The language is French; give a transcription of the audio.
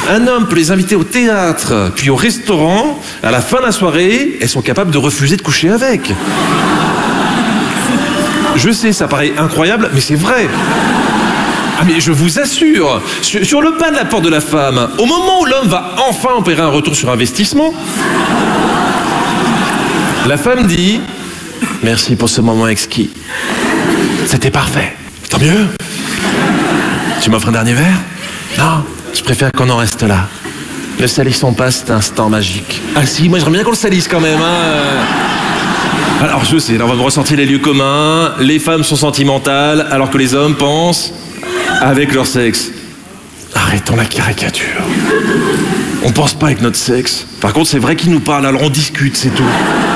Un homme peut les inviter au théâtre, puis au restaurant. À la fin de la soirée, elles sont capables de refuser de coucher avec. Je sais, ça paraît incroyable, mais c'est vrai. Ah mais je vous assure, sur le pas de la porte de la femme, au moment où l'homme va enfin opérer un retour sur investissement, la femme dit « Merci pour ce moment exquis. C'était parfait. Tant mieux. Tu m'offres un dernier verre? Non, je préfère qu'on en reste là. Ne salissons pas cet instant magique. » Ah si, moi j'aimerais bien qu'on le salisse quand même, hein. Alors je sais, là on va me ressortir les lieux communs. Les femmes sont sentimentales, alors que les hommes pensent avec leur sexe. Arrêtons la caricature. On pense pas avec notre sexe. Par contre, c'est vrai qu'ils nous parlent, alors on discute, c'est tout.